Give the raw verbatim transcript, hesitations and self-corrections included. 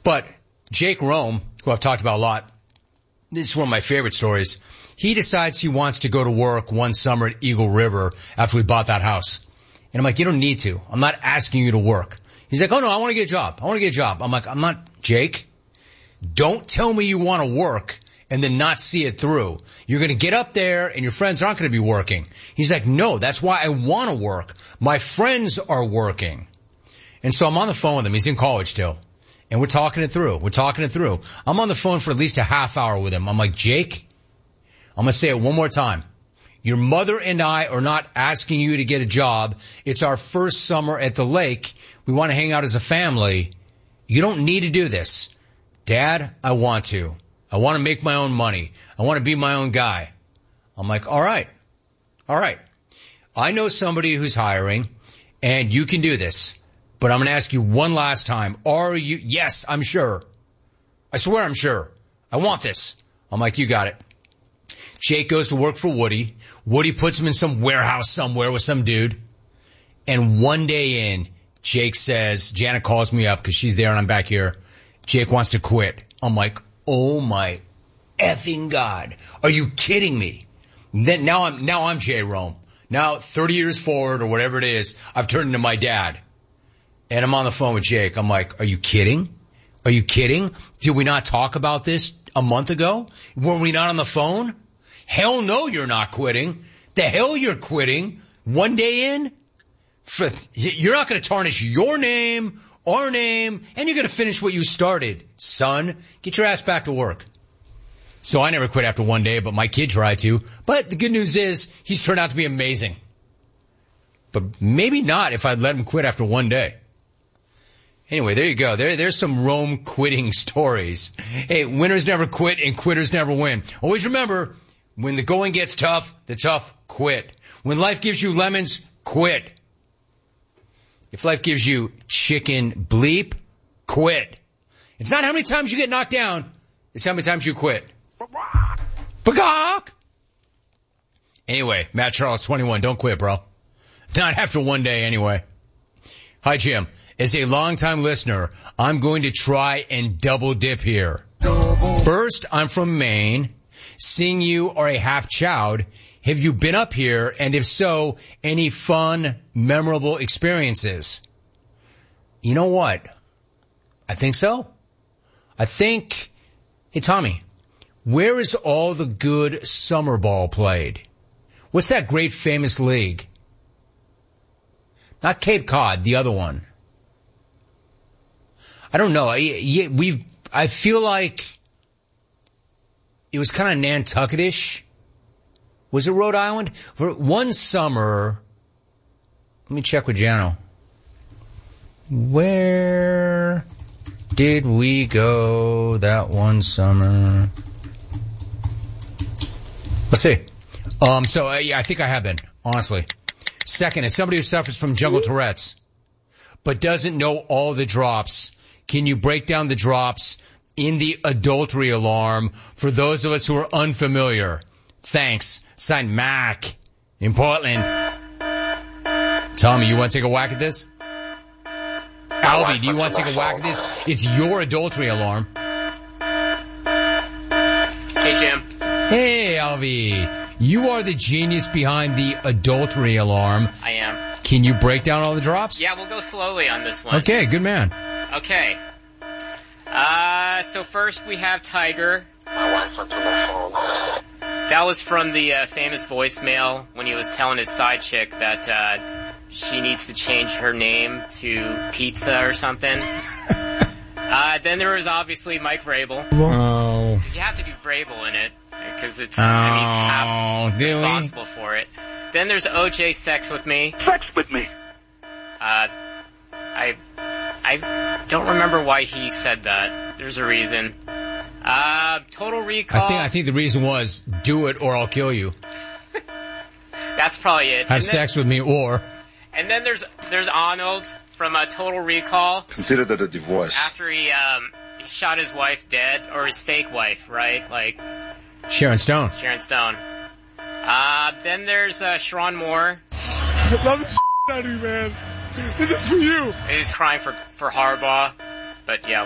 But Jake Rome, who I've talked about a lot, this is one of my favorite stories. He decides he wants to go to work one summer at Eagle River after we bought that house. And I'm like, you don't need to. I'm not asking you to work. He's like, oh no, I want to get a job. I want to get a job. I'm like, I'm not, Jake. Don't tell me you want to work and then not see it through. You're going to get up there and your friends aren't going to be working. He's like, no, that's why I want to work. My friends are working. And so I'm on the phone with him. He's in college still. And we're talking it through. We're talking it through. I'm on the phone for at least a half hour with him. I'm like, Jake, I'm going to say it one more time. Your mother and I are not asking you to get a job. It's our first summer at the lake. We want to hang out as a family. You don't need to do this. Dad, I want to. I want to make my own money. I want to be my own guy. I'm like, all right. All right. I know somebody who's hiring, and you can do this. But I'm going to ask you one last time. Are you? Yes, I'm sure. I swear I'm sure. I want this. I'm like, you got it. Jake goes to work for Woody. Woody puts him in some warehouse somewhere with some dude. And one day in, Jake says, Janet calls me up because she's there and I'm back here. Jake wants to quit. I'm like, oh my effing God. Are you kidding me? Then now I'm, now I'm Jay Rome. Now thirty years forward or whatever it is, I've turned into my dad. And I'm on the phone with Jake. I'm like, are you kidding? Are you kidding? Did we not talk about this a month ago? Were we not on the phone? Hell no, you're not quitting. The hell you're quitting one day in? For, you're not going to tarnish your name, our name, and you're going to finish what you started. Son, get your ass back to work. So I never quit after one day, but my kid tried to. But the good news is he's turned out to be amazing. But maybe not if I'd let him quit after one day. Anyway, there you go. There, there's some Rome quitting stories. Hey, winners never quit and quitters never win. Always remember, when the going gets tough, the tough quit. When life gives you lemons, quit. If life gives you chicken bleep, quit. It's not how many times you get knocked down. It's how many times you quit. Bagok! Anyway, Matt Charles, twenty-one. Don't quit, bro. Not after one day, anyway. Hi, Jim. As a longtime listener, I'm going to try and double dip here. First, I'm from Maine. Seeing you are a half chowd. Have you been up here? And if so, any fun, memorable experiences? You know what? I think so. I think, hey, Tommy, where is all the good summer ball played? What's that great famous league? Not Cape Cod, the other one. I don't know. I, we've, I feel like it was kind of Nantucket-ish. Was it Rhode Island? For one summer, let me check with Jano. Where did we go that one summer? Let's see. Um, so, uh, yeah, I think I have been, honestly. Second, as somebody who suffers from jungle Tourette's, but doesn't know all the drops, can you break down the drops in the adultery alarm for those of us who are unfamiliar? Thanks. Signed Mac in Portland. Tommy, you want to take a whack at this? Alvy, do you want to take a whack at this? It's your adultery alarm. Hey, Jim. Hey, Alvy. You are the genius behind the adultery alarm. I am. Can you break down all the drops? Yeah, we'll go slowly on this one. Okay, good man. Okay. Uh, so first we have Tiger. My wife went to my phone. That was from the uh, famous voicemail when he was telling his side chick that uh, she needs to change her name to Pizza or something. uh, then there was obviously Mike Vrabel. Oh. You have to do Vrabel in it because it's oh, I mean, he's half do responsible we? for it. Then there's O J Sex with Me. Sex with me. Uh, I I don't remember why he said that. There's a reason. Uh, Total Recall. I think I think the reason was do it or I'll kill you. That's probably it. Have and sex then, with me or. And then there's there's Arnold from uh, Total Recall. Consider that a divorce. After he um he shot his wife dead, or his fake wife, right? Like Sharon Stone. Sharon Stone. Uh, then there's uh, Sharon Moore. I love the shit out of you, man. This is for you. He's crying for for Harbaugh, but yeah.